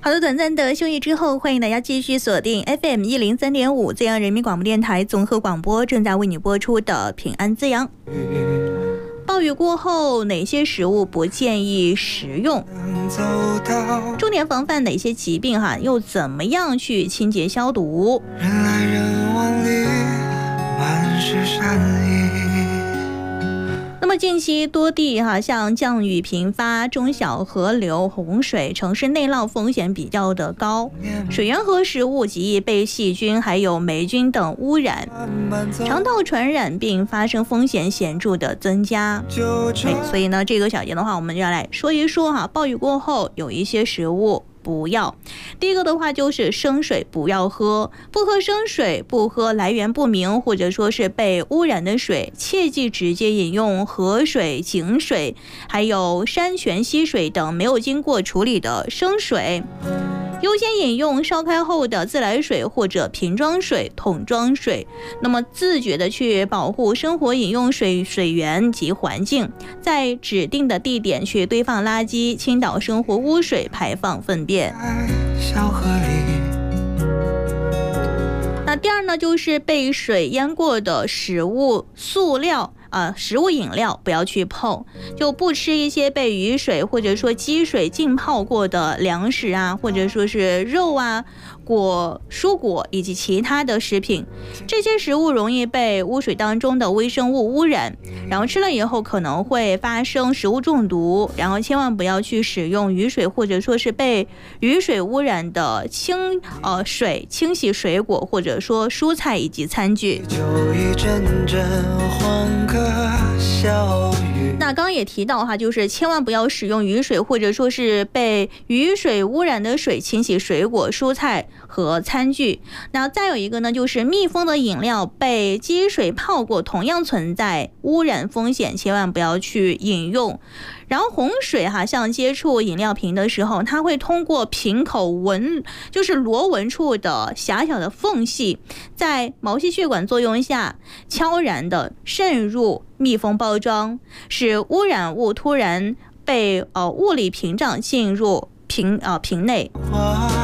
好的，短暂的休息之后，欢迎大家继续锁定 FM 103.5资阳人民广播电台综合广播，正在为你播出的平安滋阳。暴雨过后，哪些食物不建议食用？重点防范哪些疾病又怎么样去清洁消毒？ 人来人往里满是善意。 那么近期多地像降雨频发，中小河流洪水，城市内涝风险比较的高，水源和食物极易被细菌还有霉菌等污染，肠道传染病发生风险显著的增加。所以呢，这个小节的话，我们就要来说一说暴雨过后有一些食物不要。第一个的话就是生水不要喝，不喝生水，不喝来源不明或者说是被污染的水，切忌直接饮用河水、井水还有山泉溪水等没有经过处理的生水，优先饮用烧开后的自来水或者瓶装水、桶装水。那么自觉的去保护生活饮用水源及环境，在指定的地点去堆放垃圾，倾倒生活污水，排放粪便。 小河里。 那第二呢，就是被水淹过的食物、塑料食物饮料不要去碰，就不吃一些被雨水或者说积水浸泡过的粮食或者说是肉蔬果以及其他的食品，这些食物容易被污水当中的微生物污染，然后吃了以后可能会发生食物中毒，然后千万不要去使用雨水或者说是被雨水污染的水清洗水果或者说蔬菜以及餐具。 就一阵阵欢歌笑语。 那刚刚也提到就是千万不要使用雨水或者说是被雨水污染的水清洗水果、蔬菜和餐具。那再有一个呢，就是密封的饮料被积水泡过，同样存在污染风险，千万不要去饮用。然后洪水像接触饮料瓶的时候，它会通过瓶口就是螺纹处的狭小的缝隙，在毛细血管作用下悄然的渗入密封包装，使污染物突然被物理屏障进入瓶内。